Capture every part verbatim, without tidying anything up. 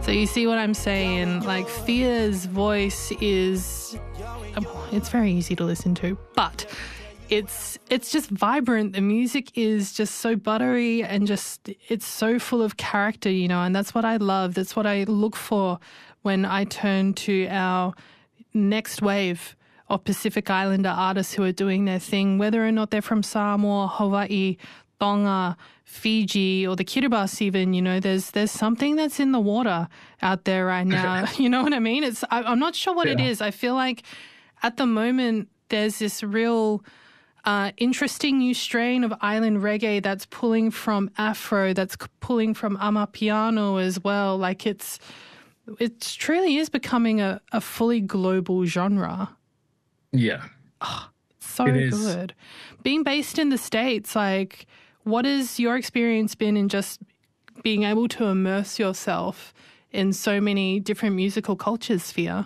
So you see what I'm saying? Like Fia's voice is, um, it's very easy to listen to, but it's it's just vibrant. The music is just so buttery and just, it's so full of character, you know, and that's what I love. That's what I look for when I turn to our next wave of Pacific Islander artists who are doing their thing, whether or not they're from Samoa, Hawaii, Tonga, Fiji, or the Kiribati even, you know, there's there's something that's in the water out there right now. You know what I mean? It's I, I'm not sure what yeah. it is. I feel like at the moment there's this real uh, interesting new strain of island reggae that's pulling from Afro, that's pulling from Amapiano as well. Like it's, it truly is becoming a, a fully global genre. Yeah. Oh, so good. Being based in the States, like, what has your experience been in just being able to immerse yourself in so many different musical cultures, Fia?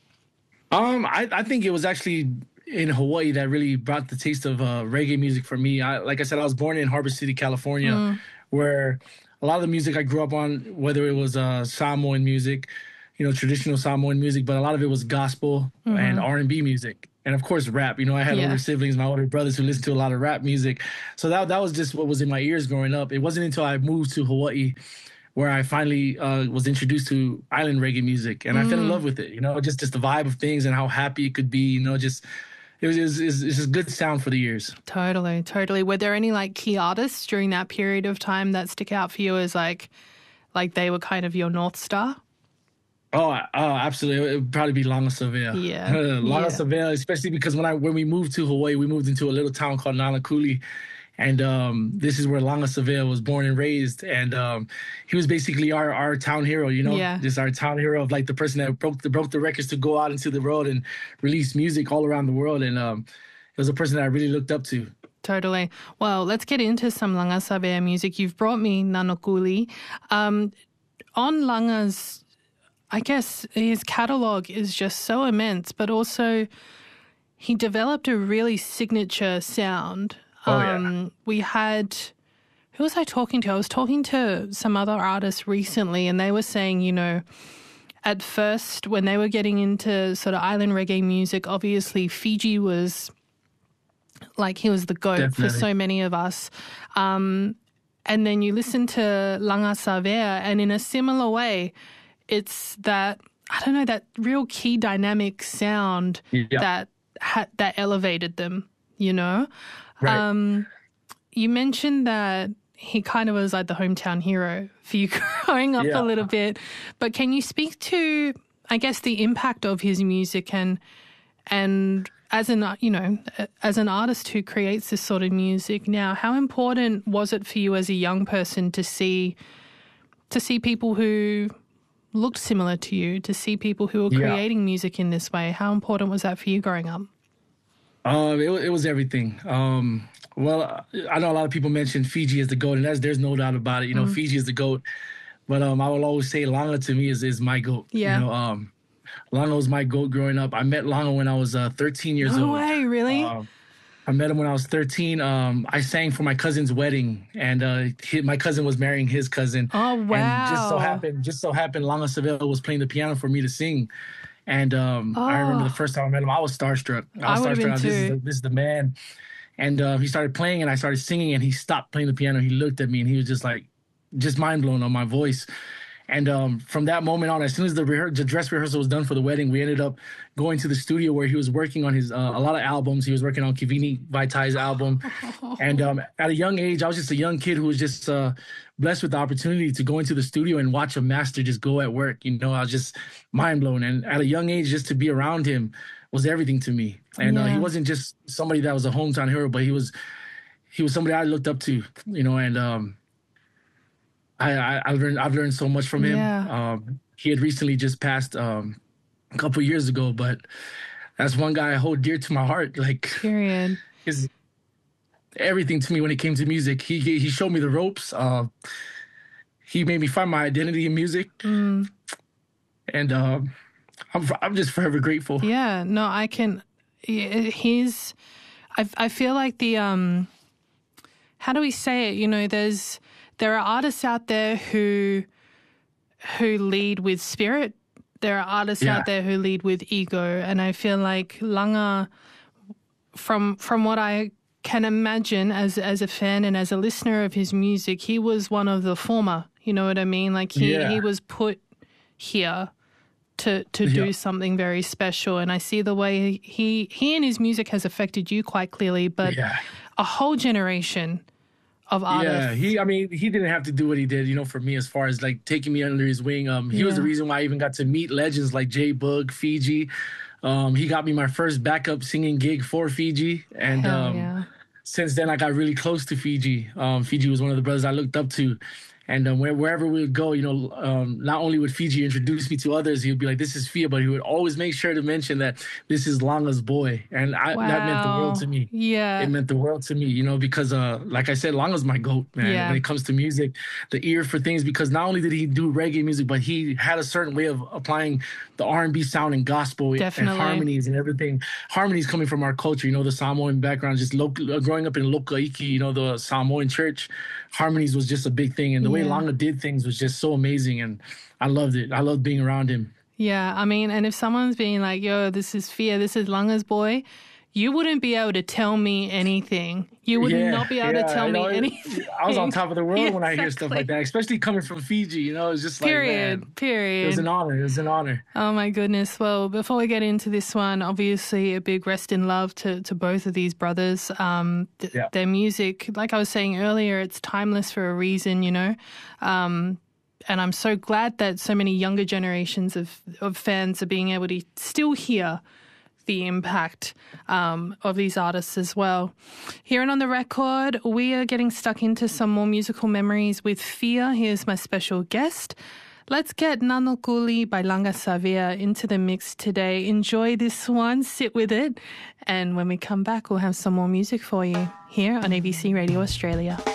Um, I, I think it was actually in Hawaii that really brought the taste of uh, reggae music for me. I, like I said, I was born in Harbor City, California, mm. where a lot of the music I grew up on, whether it was uh, Samoan music, you know, traditional Samoan music, but a lot of it was gospel mm-hmm. and R and B music. And, of course, rap. You know, I had yeah. older siblings, my older brothers who listened to a lot of rap music. So that that was just what was in my ears growing up. It wasn't until I moved to Hawaii where I finally uh, was introduced to island reggae music. And mm. I fell in love with it, you know, just, just the vibe of things and how happy it could be, you know, just it was, it was, it was just good sound for the ears. Totally, totally. Were there any, like, key artists during that period of time that stick out for you as, like, like they were kind of your North Star? Oh, oh, absolutely. It would probably be Langa Savea. Yeah. Langa yeah. Savea, especially because when I when we moved to Hawaii, we moved into a little town called Nanakuli. And um, this is where Langa Savea was born and raised. And um, he was basically our, our town hero, you know, yeah. just our town hero of like the person that broke the, broke the records to go out into the world and release music all around the world. And um, it was a person that I really looked up to. Totally. Well, let's get into some Langa Savea music. You've brought me Nanakuli. Um, on Langa's, I guess his catalogue is just so immense, but also he developed a really signature sound. Oh, um, yeah. We had, who was I talking to? I was talking to some other artists recently, and they were saying, you know, at first when they were getting into sort of island reggae music, obviously Fiji was like, he was the GOAT Definitely. for so many of us. Um, and then you listen to Langa Savea, and in a similar way, it's that, I don't know, that real key dynamic sound yeah. that ha- that elevated them, you know? Right. Um, you mentioned that he kind of was like the hometown hero for you growing up yeah. a little bit. But can you speak to, I guess, the impact of his music and, and as an, you know, as an artist who creates this sort of music now, how important was it for you as a young person to see, to see people who looked similar to you, to see people who were yeah. creating music in this way? How important was that for you growing up? Um, it, it was everything. Um, well, I know a lot of people mention Fiji as the GOAT, and that's, there's no doubt about it. You know, mm. Fiji is the GOAT. But um, I will always say Langa to me is, is my GOAT. Yeah. You know, um, Langa was my GOAT growing up. I met Langa when I was uh, thirteen years no old. No way, really? Um, I met him when I was thirteen. Um, I sang for my cousin's wedding, and uh, he, my cousin was marrying his cousin. Oh, wow. And just so happened, just so happened, Langa Savea was playing the piano for me to sing. And um, oh. I remember the first time I met him, I was starstruck. I was I starstruck. Been too. This is the, this is the man. And uh, he started playing, and I started singing, and he stopped playing the piano. He looked at me, and he was just like, just mind blown on my voice. And um, from that moment on, as soon as the, rehe- the dress rehearsal was done for the wedding, we ended up going to the studio where he was working on his uh, a lot of albums. He was working on Kivini Vaitai's album. And um, at a young age, I was just a young kid who was just uh, blessed with the opportunity to go into the studio and watch a master just go at work. You know, I was just mind blown. And at a young age, just to be around him was everything to me. And yeah. uh, he wasn't just somebody that was a hometown hero, but he was he was somebody I looked up to, you know, and um, I, I, I learned, I've learned so much from him. Yeah. Um, he had recently just passed um, a couple of years ago, but that's one guy I hold dear to my heart. Like, period. His everything to me when it came to music. He he showed me the ropes. Uh, he made me find my identity in music, mm. and um, I'm I'm just forever grateful. Yeah. No, I can. He's. I I feel like the um. How do we say it? You know, there's. There are artists out there who who lead with spirit. There are artists Yeah. out there who lead with ego, and I feel like Langa, from from what I can imagine as as a fan and as a listener of his music, he was one of the former. You know what I mean? Like he, Yeah. he was put here to to Yeah. do something very special, and I see the way he he and his music has affected you quite clearly, but Yeah. a whole generation of artists. Yeah, he. I mean, he didn't have to do what he did, you know, for me as far as like taking me under his wing. Um, he was the Yeah. reason why I even got to meet legends like J Bug, Fiji. Um, he got me my first backup singing gig for Fiji, and Hell um, yeah. since then I got really close to Fiji. Um, Fiji was one of the brothers I looked up to. And um, where, wherever we would go, you know, um, not only would Fiji introduce me to others, he would be like, "This is Fia," but he would always make sure to mention that this is Langa's boy, and I, that meant the world to me. Yeah. It meant the world to me, you know, because, uh, like I said, Langa's my goat, man. Yeah. When it comes to music, the ear for things, because not only did he do reggae music, but he had a certain way of applying the R and B sound and gospel Definitely. and harmonies and everything. Harmonies coming from our culture, you know, the Samoan background, just local, uh, growing up in Lokaiki, you know, the Samoan church, harmonies was just a big thing, and the way Yeah. Langa did things was just so amazing, and I loved it. I loved being around him. Yeah, I mean, and if someone's being like, yo, this is Fia, this is Langa's boy, you wouldn't be able to tell me anything. You would Yeah, not be able yeah, to tell I me know, it- anything. I was on top of the world Yeah, when I hear stuff exactly. like that, especially coming from Fiji. You know, it's just like, Period, man, period. it was an honor. It was an honor. Oh my goodness. Well, before we get into this one, obviously a big rest in love to, to both of these brothers. Um, th- Yeah. Their music, like I was saying earlier, it's timeless for a reason, you know. Um, and I'm so glad that so many younger generations of, of fans are being able to still hear the impact um, of these artists as well. Here and on the record, we are getting stuck into some more musical memories with Fia. Here's my special guest. Let's get Nanokuli by Langa Savia into the mix today. Enjoy this one, sit with it, and when we come back, we'll have some more music for you here on A B C Radio Australia.